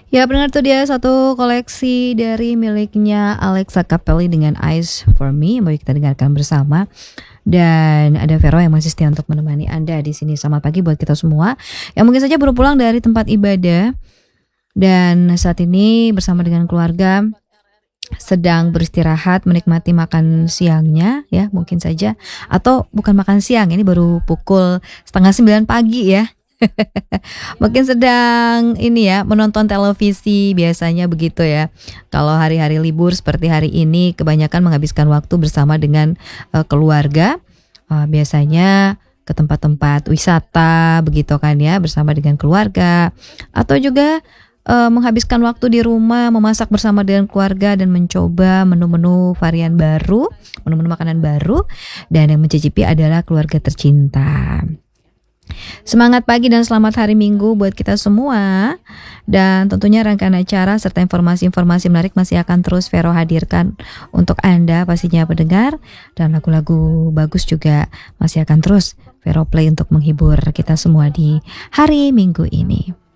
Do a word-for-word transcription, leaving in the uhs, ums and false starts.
Ya pendengar, itu dia satu koleksi dari miliknya Alexa Capelli dengan Eyes for Me. Mari kita dengarkan bersama. Dan ada Vero yang masih setia untuk menemani Anda di sini. Selamat pagi buat kita semua yang mungkin saja baru pulang dari tempat ibadah dan saat ini bersama dengan keluarga sedang beristirahat, menikmati makan siangnya ya mungkin saja, atau bukan makan siang, ini baru pukul setengah sembilan pagi ya. Mungkin sedang ini ya menonton televisi, biasanya begitu ya. Kalau hari-hari libur seperti hari ini kebanyakan menghabiskan waktu bersama dengan uh, keluarga, uh, biasanya ke tempat-tempat wisata begitu kan ya, bersama dengan keluarga, atau juga uh, menghabiskan waktu di rumah memasak bersama dengan keluarga dan mencoba menu-menu varian baru, menu-menu makanan baru, dan yang mencicipi adalah keluarga tercinta. Semangat pagi dan selamat hari Minggu buat kita semua. Dan tentunya rangkaian acara serta informasi-informasi menarik masih akan terus Vero hadirkan untuk Anda pastinya pendengar. Dan lagu-lagu bagus juga masih akan terus Vero play untuk menghibur kita semua di hari Minggu ini.